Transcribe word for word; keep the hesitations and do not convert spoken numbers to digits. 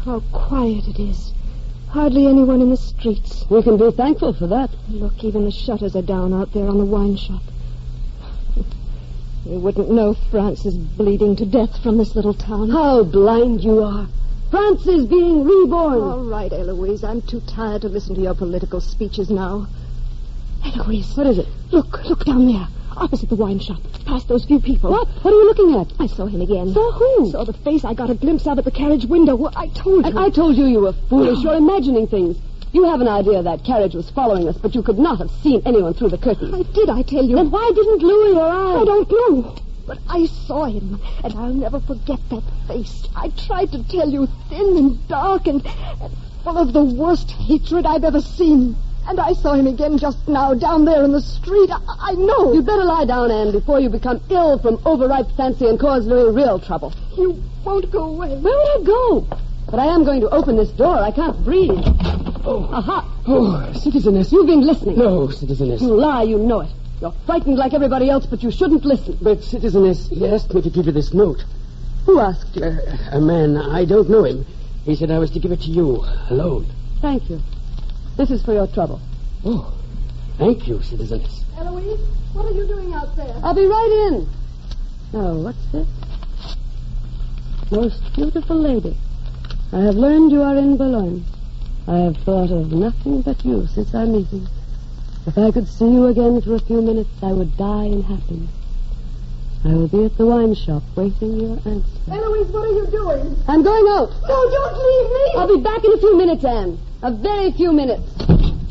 how quiet it is. Hardly anyone in the streets. We can be thankful for that. Look, even the shutters are down out there on the wine shop. You wouldn't know France is bleeding to death from this little town. How blind you are. France is being reborn. All right, Eloise. I'm too tired to listen to your political speeches now. Eloise. What is it? Look, look down there. Opposite the wine shop. Past those few people. What? What are you looking at? I saw him again. Saw who? Saw the face I got a glimpse of at the carriage window. Well, I told you. And I told you you were foolish. You're imagining things. You have an idea that carriage was following us, but you could not have seen anyone through the curtain. I did, I tell you. Then why didn't Louis your eyes? I don't know. But I saw him, and I'll never forget that face. I tried to tell you, thin and dark and, and full of the worst hatred I've ever seen. And I saw him again just now, down there in the street. I, I know. You'd better lie down, Anne, before you become ill from overripe fancy and cause Louis real trouble. You won't go away. Where would I go? But I am going to open this door. I can't breathe. Oh. Aha. Oh, Citizeness. You've been listening. No, Citizeness. You lie, you know it. You're frightened like everybody else, but you shouldn't listen. But, Citizeness, he asked me to give you this note. Who asked you? Uh, a man, I don't know him. He said I was to give it to you, alone. Thank you. This is for your trouble. Oh, thank you, Citizeness. Eloise, what are you doing out there? I'll be right in. Now, what's this? Most beautiful lady, I have learned you are in Boulogne. I have thought of nothing but you since our meeting. If I could see you again for a few minutes, I would die in happiness. I will be at the wine shop waiting your answer. Eloise, what are you doing? I'm going out. No, don't leave me. I'll be back in a few minutes, Anne. A very few minutes.